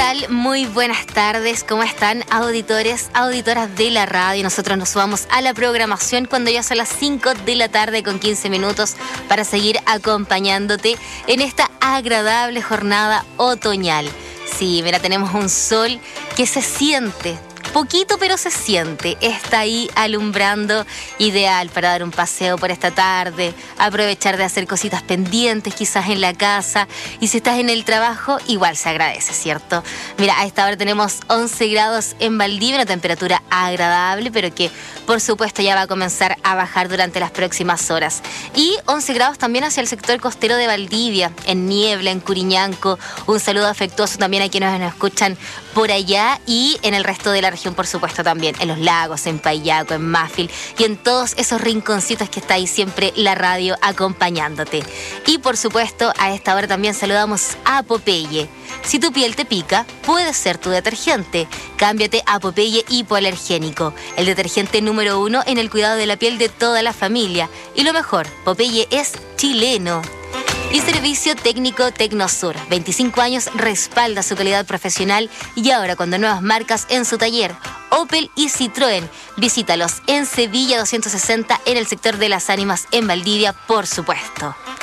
tal? Muy buenas tardes, ¿cómo están auditores, auditoras de la radio? Nosotros nos vamos a la programación cuando ya son las 5 de la tarde con 15 minutos para seguir acompañándote en esta agradable jornada otoñal. Sí, mira, tenemos un sol que se siente, poquito pero se siente, está ahí alumbrando, ideal para dar un paseo por esta tarde, aprovechar de hacer cositas pendientes quizás en la casa, y si estás en el trabajo igual se agradece, ¿cierto? Mira, a esta hora tenemos 11 grados en Valdivia, una temperatura agradable, pero que por supuesto ya va a comenzar a bajar durante las próximas horas. Y 11 grados también hacia el sector costero de Valdivia, en Niebla, en Curiñanco. Un saludo afectuoso también a quienes nos escuchan por allá y en el resto de la región, por supuesto, también en Los Lagos, en Payaco, en Mafil y en todos esos rinconcitos que está ahí siempre la radio acompañándote. Y por supuesto, a esta hora también saludamos a Popeye. Si tu piel te pica, puede ser tu detergente. Cámbiate a Popeye Hipoalergénico, el detergente número 1 en el cuidado de la piel de toda la familia. Y lo mejor, Popeye es chileno. Y Servicio Técnico Tecnosur, 25 años, respalda su calidad profesional y ahora con nuevas marcas en su taller, Opel y Citroën. Visítalos en Sevilla 260 en el sector de Las Ánimas en Valdivia, por supuesto.